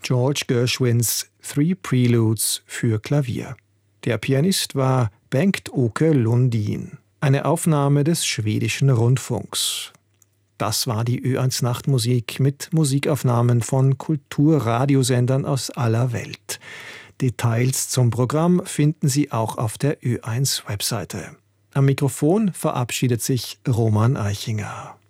George Gershwins Three Preludes für Klavier. Der Pianist war Bengt-Åke Lundin, eine Aufnahme des schwedischen Rundfunks. Das war die Ö1 Nachtmusik mit Musikaufnahmen von Kulturradiosendern aus aller Welt. Details zum Programm finden Sie auch auf der Ö1 Webseite. Am Mikrofon verabschiedet sich Roman Eichinger.